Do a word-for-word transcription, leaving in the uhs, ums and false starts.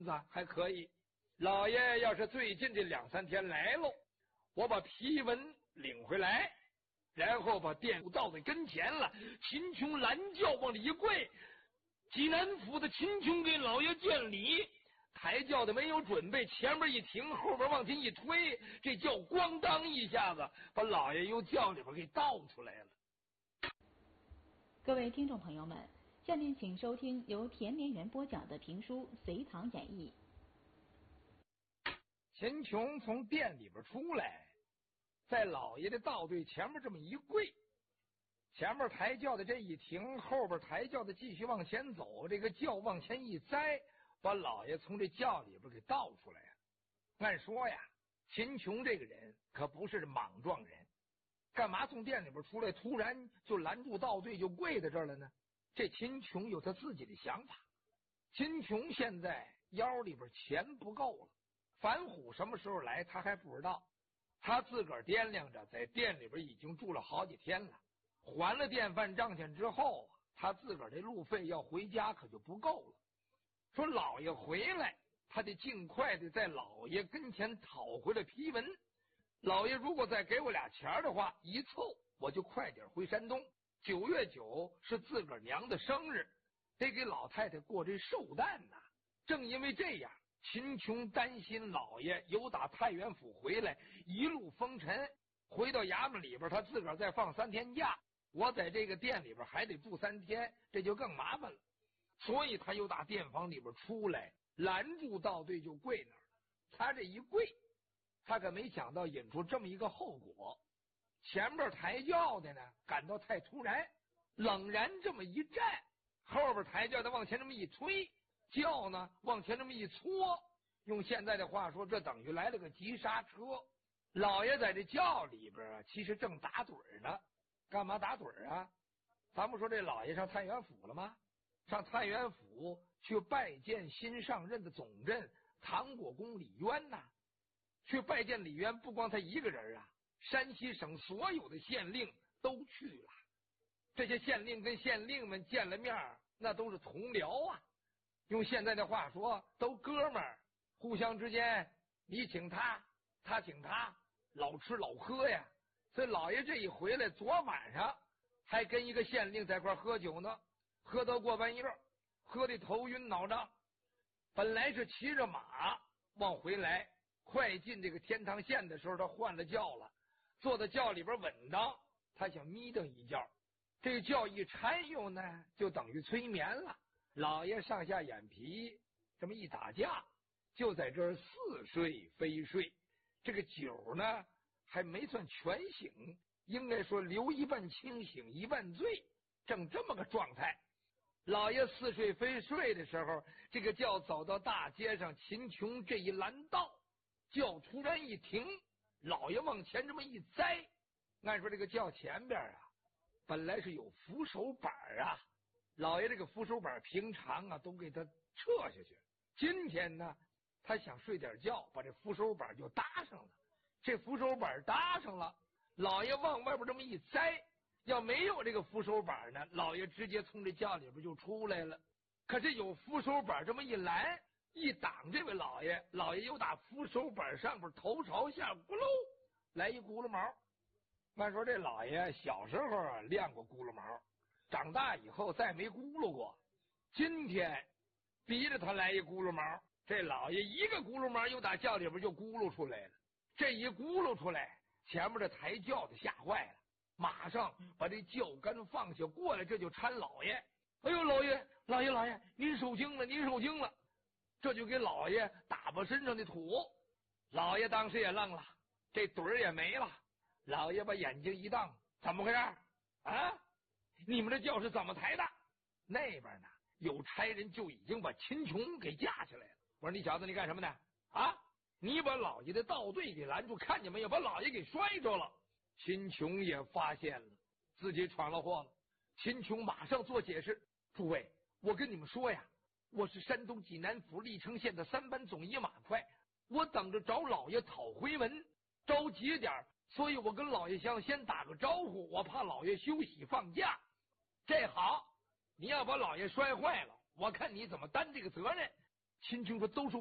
子还可以。老爷要是最近这两三天来喽，我把批文领回来，然后把店到在跟前了，秦琼拦轿往里一跪，济南府的秦琼给老爷见礼，抬轿的没有准备，前面一停，后边往前一推，这轿咣当一下子把老爷由轿里边给倒出来了。 各位听众朋友们，下面请收听由田连元播讲的评书《隋唐演义》。 秦琼从店里边出来，在老爷的道队前面这么一跪，前面抬轿的这一停，后边抬轿的继续往前走，这个轿往前一栽，把老爷从这轿里边给倒出来了。按说呀，秦琼这个人可不是莽撞人，干嘛从店里边出来突然就拦住道队就跪在这儿了呢？这秦琼有他自己的想法。秦琼现在腰里边钱不够了，樊虎什么时候来他还不知道，他自个儿掂量着在店里边已经住了好几天了，还了店饭账钱之后，他自个儿这路费要回家可就不够了。说老爷回来，他得尽快的在老爷跟前讨回了批文，老爷如果再给我俩钱的话，一凑我就快点回山东。九月九是自个儿娘的生日，得给老太太过这寿诞呐。正因为这样，秦琼担心老爷由打太原府回来一路风尘，回到衙门里边他自个儿再放三天假，我在这个店里边还得住三天，这就更麻烦了。所以他又打店房里边出来，拦住道队就跪那儿了。他这一跪，他可没想到引出这么一个后果。前边抬轿的呢感到太突然，冷然这么一站，后边抬轿的往前这么一推，轿呢往前这么一搓，用现在的话说，这等于来了个急刹车。老爷在这轿里边啊，其实正打盹呢。干嘛打盹啊？咱们说这老爷上太原府了吗？上太原府去拜见新上任的总镇唐国公李渊呐、啊。去拜见李渊不光他一个人啊，山西省所有的县令都去了。这些县令跟县令们见了面，那都是同僚啊，用现在的话说都哥们儿，互相之间你请他他请他，老吃老喝呀。所以老爷这一回来，昨晚上还跟一个县令在一块喝酒呢，喝到过半夜，喝得头晕脑胀。本来是骑着马往回来，快进这个天堂县的时候，他换了轿了，坐在轿里边稳当，他想眯瞪一觉。这个觉一掺悠呢，就等于催眠了。老爷上下眼皮这么一打架，就在这儿似睡非睡。这个酒呢还没算全醒，应该说留一半清醒一半醉，正这么个状态。老爷似睡非睡的时候，这个轿走到大街上，秦琼这一拦道，轿突然一停，老爷往前这么一栽。按说这个轿前边啊本来是有扶手板啊，老爷这个扶手板平常啊都给他撤下去，今天呢他想睡点觉，把这扶手板就搭上了。这扶手板搭上了，老爷往外边这么一栽，要没有这个扶手板呢，老爷直接从这轿里边就出来了。可是有扶手板这么一拦一挡，这位老爷老爷又打扶手板上边头朝下咕噜来一咕噜毛。按说这老爷小时候啊练过咕噜毛，长大以后再没咕噜过，今天逼着他来一咕噜毛，这老爷一个咕噜毛又打轿里边就咕噜出来了。这一咕噜出来，前面的抬轿的吓坏了，马上把这轿杆放下过来，这就搀老爷。哎呦，老爷老爷老爷您受惊了您受惊了，这就给老爷打把身上的土。老爷当时也愣了，这盹儿也没了。老爷把眼睛一瞪，怎么回事啊？你们这轿是怎么抬的？那边呢有差人就已经把秦琼给架起来了。我说你小子你干什么呢？啊，你把老爷的道队给拦住，看见没有？把老爷给摔着了。秦琼也发现了自己闯了祸了。秦琼马上做解释，诸位，我跟你们说呀，我是山东济南府历城县的三班总医马快，我等着找老爷讨回文，着急点，所以我跟老爷想先打个招呼，我怕老爷休息放假。这好，你要把老爷摔坏了，我看你怎么担这个责任。 秦琼说都是